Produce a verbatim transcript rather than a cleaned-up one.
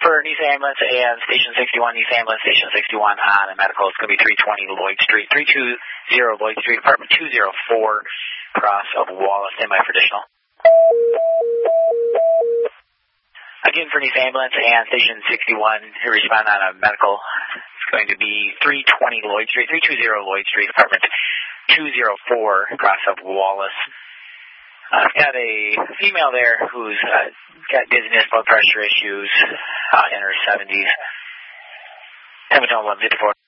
For Nice Ambulance and Station sixty-one, Nice Ambulance, Station sixty-one on a medical, it's going to be three twenty Lloyd Street, three two zero Lloyd Street, apartment two oh four, cross of Wallace. Standby for additional. Again, for Nice Ambulance and Station sixty-one, who respond on a medical, it's going to be three twenty Lloyd Street, three two zero Lloyd Street, apartment two oh four, cross of Wallace. I've got a female there who's uh, got dizziness, blood pressure issues, uh, in her seventies. Temperature eleven fifty-four.